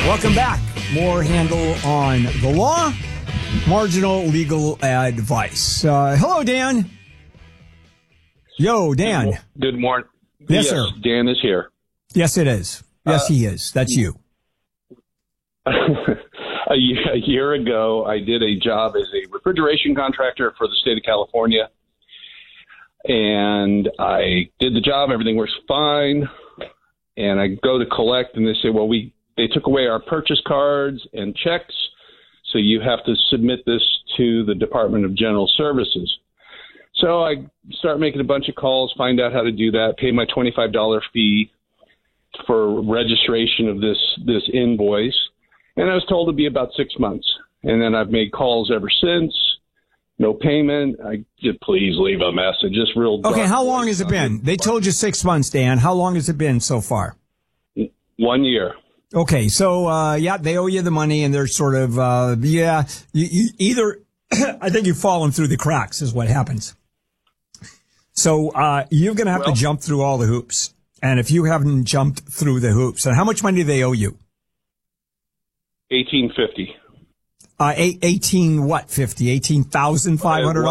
Welcome back. More handle on the law, marginal legal advice. Hello, Dan. Yo, Dan. Good morning. Yes, sir. Dan is here. Yes, it is. Yes, he is. That's you. A year ago, I did a job as a refrigeration contractor for the state of California. And I did the job. Everything works fine. And I go to collect, and they say, well, they took away our purchase cards and checks, so you have to submit this to the Department of General Services. So I start making a bunch of calls, find out how to do that, pay my $25 fee for registration of this invoice. And I was told it'd be about 6 months. And then I've made calls ever since. No payment. I just please leave a message. Just real. Okay, how long has it been? They told you 6 months, Dan. How long has it been so far? 1 year. Okay, so they owe you the money, and they're sort of you either. I think you've fallen through the cracks, is what happens. So you're going to have to jump through all the hoops, and if you haven't jumped through the hoops, and how much money do they owe you? $1,850. 18 what? 50? $18,500?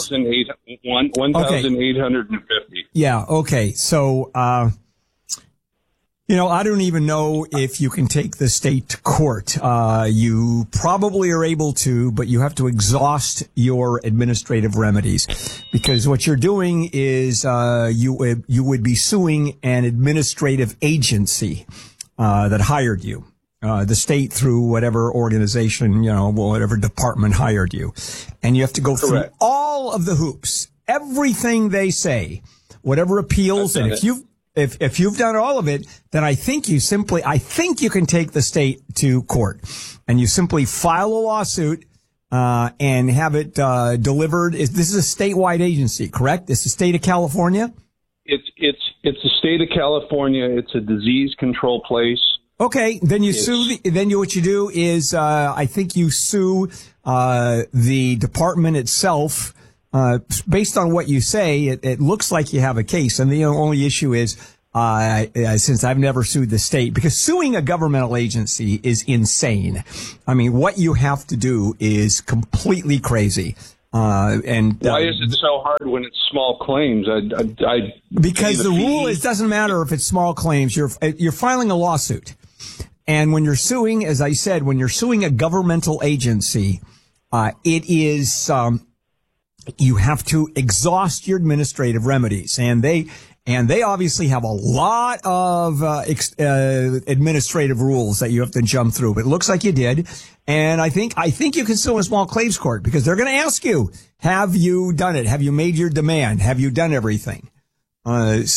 $1,850. Yeah. Okay. So, I don't even know if you can take the state to court. You probably are able to, but you have to exhaust your administrative remedies, because what you're doing is, you would be suing an administrative agency, that hired you. The state through whatever organization, whatever department hired you. And you have to go through all of the hoops, everything they say, whatever appeals. And if you've done all of it, then I think you can take the state to court, and you simply file a lawsuit, and have it, delivered. This is a statewide agency, correct? This is the state of California? It's the state of California. It's a disease control place. Okay, then you sue. What you do is, I think you sue the department itself. Based on what you say, it looks like you have a case, and the only issue is, since I've never sued the state, because suing a governmental agency is insane. I mean, what you have to do is completely crazy. Why is it so hard when it's small claims? Because the rule is, doesn't matter if it's small claims. You're filing a lawsuit. And when you're suing, as I said, when you're suing a governmental agency, it is, you have to exhaust your administrative remedies. And they obviously have a lot of, administrative rules that you have to jump through. But it looks like you did. And I think you can sue a small claims court, because they're going to ask you, have you done it? Have you made your demand? Have you done everything? That's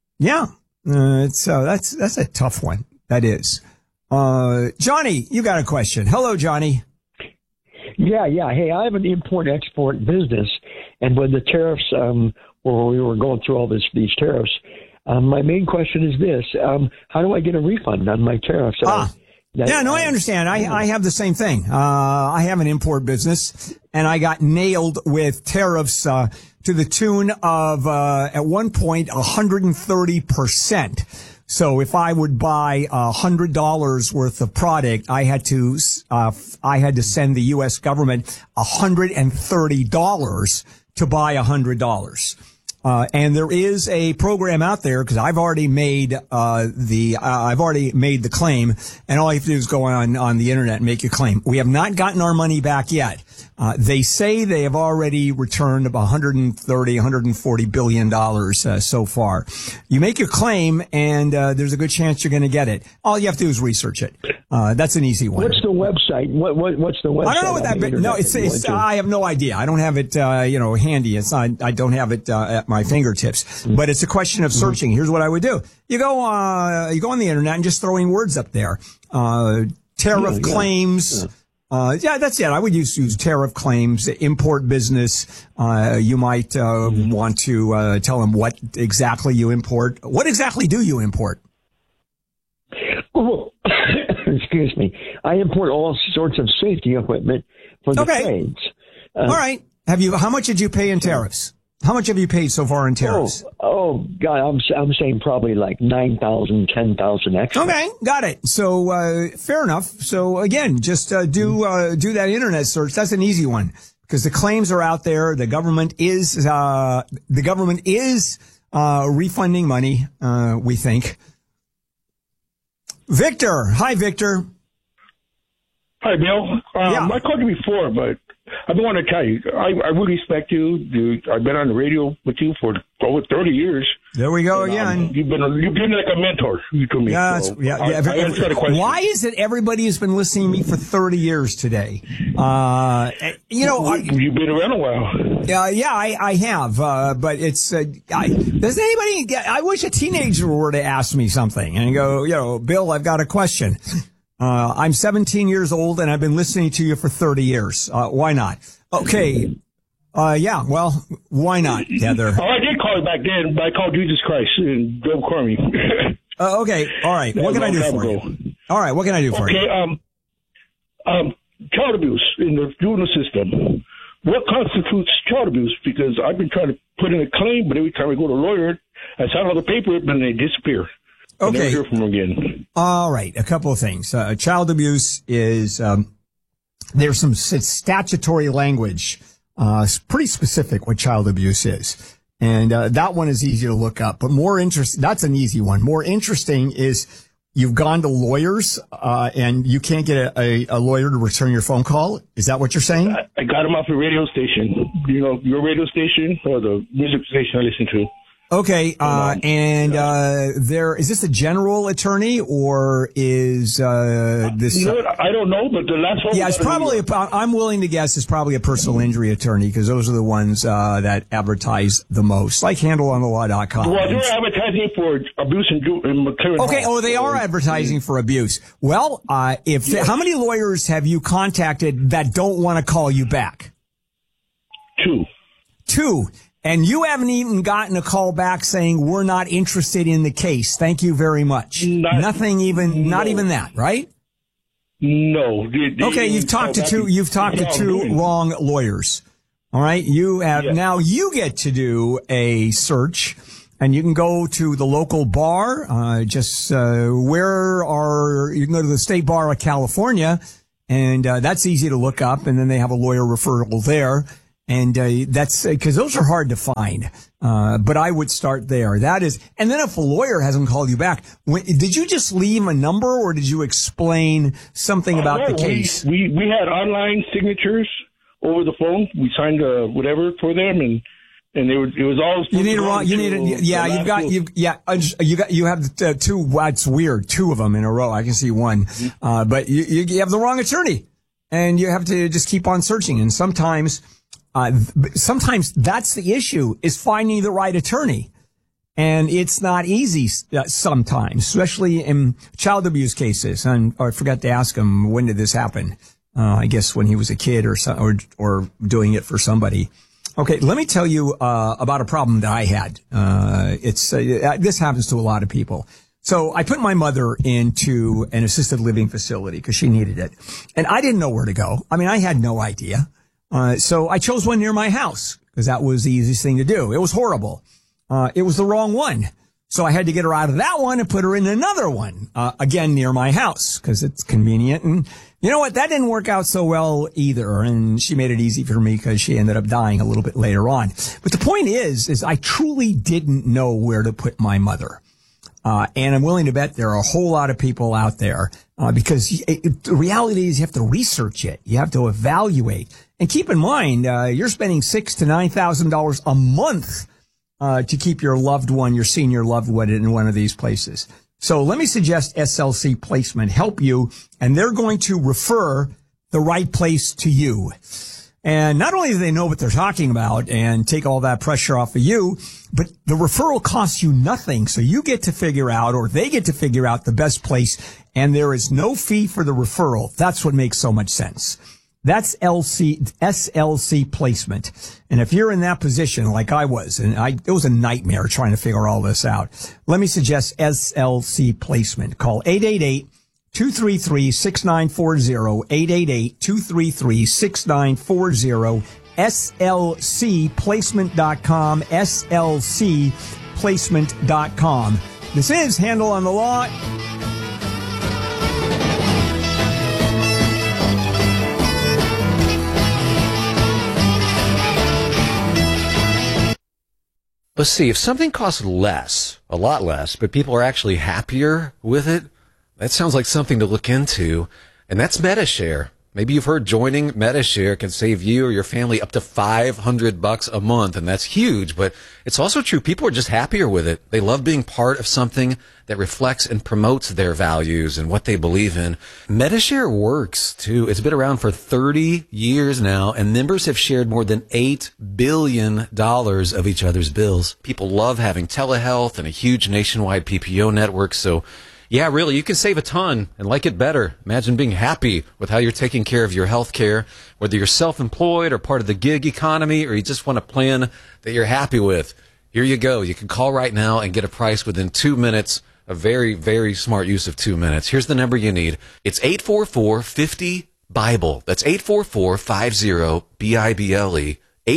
a tough one. That is. Johnny, you got a question. Hello, Johnny. Yeah. Hey, I have an import-export business, and when the tariffs, where we were going through all these tariffs, my main question is this: how do I get a refund on my tariffs? I understand. I have the same thing. I have an import business, and I got nailed with tariffs to the tune of at one point 130%. So if I would buy $100 worth of product, I had to send the U.S. government $130 to buy $100. And there is a program out there, because I've already made the claim, and all you have to do is go on the internet and make your claim. We have not gotten our money back yet. They say they have already returned about $140 billion so far. You make your claim, and there's a good chance you're going to get it. All you have to do is research it. That's an easy one. What's the website? What's the website? I don't know what that. No, it's I have no idea. I don't have it handy. It's not. I don't have it at my fingertips. Mm-hmm. But it's a question of searching. Here's what I would do. You go on the internet and just throwing words up there. Tariff claims. That's it. I would use tariff claims, import business. You might want to tell them what exactly you import. What exactly do you import? Oh, excuse me. I import all sorts of safety equipment for the trades. All right. How much did you pay in tariffs? How much have you paid so far in tariffs? Oh God, I'm saying probably like 9,000, 10,000 extra. Okay, got it. So fair enough. So again, just do that internet search. That's an easy one because the claims are out there. The government is refunding money. We think. Victor, hi, Victor. Hi, Bill. I called you before, but I don't want to tell you. I really respect you. I've been on the radio with you for over 30 years. There we go again. You've been like a mentor to me. Yeah, so why is it everybody has been listening to me for 30 years today? You've been around a while. Yeah, I have. But it's, does anybody I wish a teenager were to ask me something and go, Bill, I've got a question. I'm 17 years old and I've been listening to you for 30 years. Why not? Okay. Yeah, well, why not, Heather? Oh, I did call you back then, but I called Jesus Christ and Bill Cormy. Okay. All right. What can I do for you? All right. What can I do for you? Okay. Child abuse in the juvenile system. What constitutes child abuse? Because I've been trying to put in a claim, but every time I go to a lawyer, I sign all the paper, then they disappear. Okay. Never hear from them again. All right. A couple of things. Child abuse is, there's some statutory language, pretty specific what child abuse is. And, that one is easy to look up, but that's an easy one. More interesting is you've gone to lawyers, and you can't get a lawyer to return your phone call. Is that what you're saying? I got him off the radio station. Your radio station or the music station I listen to. Okay, is this a general attorney or is, this? I don't know, but the last one. Yeah, it's probably, I'm willing to guess it's probably a personal injury attorney because those are the ones, that advertise the most, like handleonthelaw.com. Well, they're advertising for abuse in McLaren. Okay, they are advertising for abuse. Well, how many lawyers have you contacted that don't want to call you back? Two. And you haven't even gotten a call back saying we're not interested in the case. Thank you very much. Not even that, right? No. Okay, you've talked to two wrong lawyers. All right, now you get to do a search, and you can go to the local bar. You can go to the State Bar of California, and that's easy to look up. And then they have a lawyer referral there. And that's because those are hard to find. But I would start there. And then if a lawyer hasn't called you back, did you just leave a number or did you explain something about the case? We had online signatures over the phone. We signed whatever for them, and it was all. You have two. That's weird. Two of them in a row. I can see one, but you have the wrong attorney, and you have to just keep on searching. And sometimes that's the issue, is finding the right attorney. And it's not easy sometimes, especially in child abuse cases. And I forgot to ask him, when did this happen? I guess when he was a kid or doing it for somebody. Okay, let me tell you about a problem that I had. This happens to a lot of people. So I put my mother into an assisted living facility because she needed it. And I didn't know where to go. I mean, I had no idea. So I chose one near my house because that was the easiest thing to do. It was horrible. It was the wrong one. So I had to get her out of that one and put her in another one, again, near my house because it's convenient. And you know what? That didn't work out so well either. And she made it easy for me because she ended up dying a little bit later on. But the point is I truly didn't know where to put my mother. And I'm willing to bet there are a whole lot of people out there, because the reality is you have to research it. You have to evaluate. And keep in mind, you're spending $6,000 to $9,000 a month, to keep your senior loved one in one of these places. So let me suggest SLC Placement help you, and they're going to refer the right place to you. And not only do they know what they're talking about and take all that pressure off of you, but the referral costs you nothing. So you get to figure out, or they get to figure out, the best place, and there is no fee for the referral. That's what makes so much sense. That's SLC Placement. And if you're in that position like I was, and it was a nightmare trying to figure all this out, let me suggest SLC Placement. Call 888-233-6940, 888-233-6940, slcplacement.com, slcplacement.com. This is Handel on the Law. Let's see, if something costs less, a lot less, but people are actually happier with it, that sounds like something to look into, and that's Medi-Share. Maybe you've heard joining Medi-Share can save you or your family up to $500 a month, and that's huge, but it's also true. People are just happier with it. They love being part of something that reflects and promotes their values and what they believe in. Medi-Share works, too. It's been around for 30 years now, and members have shared more than $8 billion of each other's bills. People love having telehealth and a huge nationwide PPO network, so yeah, really, you can save a ton and like it better. Imagine being happy with how you're taking care of your health care, whether you're self-employed or part of the gig economy, or you just want a plan that you're happy with. Here you go. You can call right now and get a price within 2 minutes. A very, very smart use of 2 minutes. Here's the number you need. It's 844-50-BIBLE. That's 844-50-BIBLE.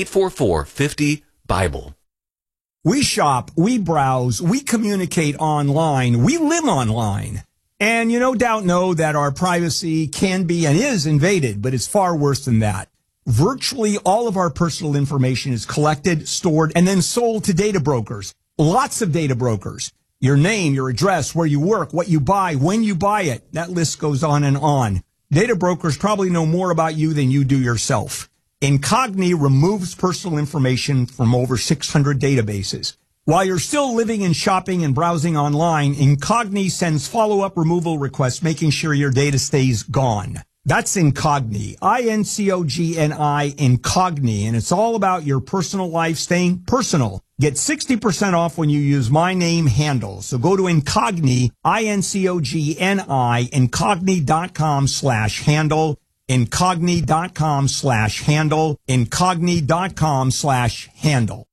844-50-BIBLE. We shop, we browse, we communicate online, we live online. And you no doubt know that our privacy can be and is invaded, but it's far worse than that. Virtually all of our personal information is collected, stored, and then sold to data brokers. Lots of data brokers. Your name, your address, where you work, what you buy, when you buy it. That list goes on and on. Data brokers probably know more about you than you do yourself. Incogni removes personal information from over 600 databases. While you're still living and shopping and browsing online, Incogni sends follow-up removal requests, making sure your data stays gone. That's Incogni, I-N-C-O-G-N-I, Incogni, and it's all about your personal life staying personal. Get 60% off when you use my name, Handel. So go to Incogni, I-N-C-O-G-N-I, Incogni.com/Handel. Incogni.com/Handel, Incogni.com/Handel.